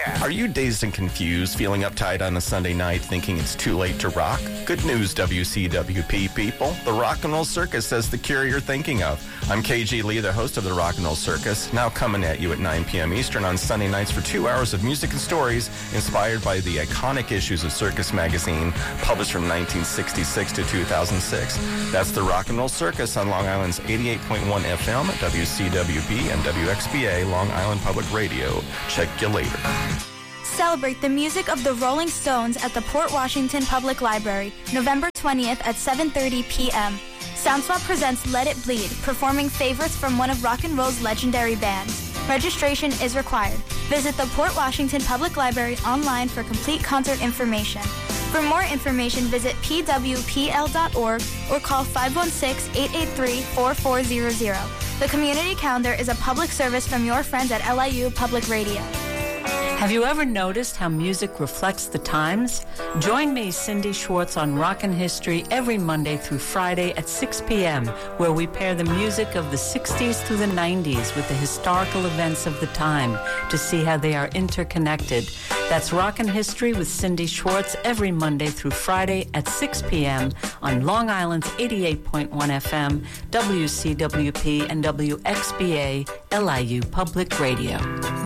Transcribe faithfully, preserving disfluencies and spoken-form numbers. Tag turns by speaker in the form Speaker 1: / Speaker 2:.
Speaker 1: Are you dazed and confused, feeling uptight on a Sunday night, thinking it's too late to rock? Good news, W C W P people. The Rock and Roll Circus has the cure you're thinking of. I'm K G Lee, the host of the Rock and Roll Circus, now coming at you at nine p.m. Eastern on Sunday nights for two hours of music and stories inspired by the iconic issues of Circus Magazine, published from nineteen sixty-six to two thousand six. That's the Rock and Roll Circus on Long Island's eighty-eight point one F M, W C W P, and W X B A, Long Island Public Radio. Check you later.
Speaker 2: Celebrate the music of the Rolling Stones at the Port Washington Public Library, November twentieth at seven thirty p.m. Soundswap presents Let It Bleed, performing favorites from one of rock and roll's legendary bands. Registration is required. Visit the Port Washington Public Library online for complete concert information. For more information, visit p w p l dot org or call five one six, eight eight three, four four zero zero. The community calendar is a public service from your friends at L I U Public Radio.
Speaker 3: Have you ever noticed how music reflects the times? Join me, Cindy Schwartz, on Rockin' History every Monday through Friday at six p.m., where we pair the music of the sixties through the nineties with the historical events of the time to see how they are interconnected. That's Rockin' History with Cindy Schwartz every Monday through Friday at six p.m. on Long Island's eighty-eight point one F M, W C W P, and W X B A, L I U Public Radio.